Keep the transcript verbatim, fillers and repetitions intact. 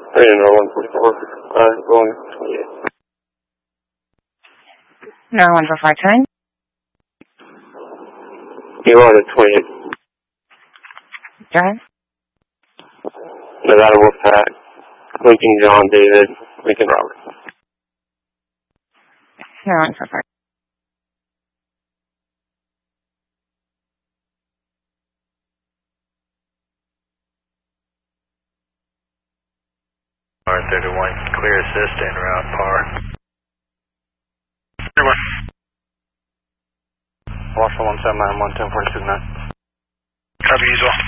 Number one forty-four, uh, going twenty-eight. Number one four five ten. You are at twenty-eight. Okay. Nevada Wolfpack, Lincoln John David, Lincoln Robert. Number one four five. R thirty-one, clear assist and route par. thirty-one. Washington one seven nine one ten forty-two nine. Copy, usual.